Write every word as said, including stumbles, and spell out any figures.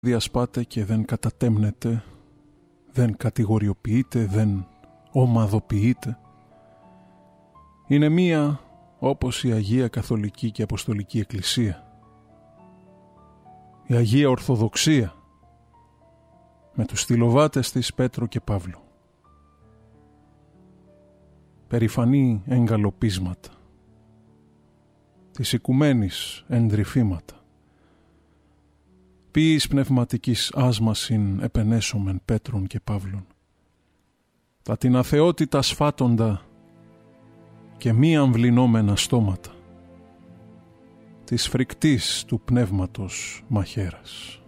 διασπάται και δεν κατατέμνεται, δεν κατηγοριοποιείται, δεν ομαδοποιείται. Είναι μία όπως η Αγία Καθολική και Αποστολική Εκκλησία, η Αγία Ορθοδοξία, με τους στυλοβάτες της Πέτρο και Παύλου. Περηφανή εγκαλοπίσματα, της οικουμένης εντρυφήματα, ποιης πνευματικής άσμασιν επενέσομεν Πέτρων και Παύλων, τα την αθεότητα σφάτοντα και μη αμβλυνόμενα στόματα, της φρικτής του πνεύματος μαχαίρας.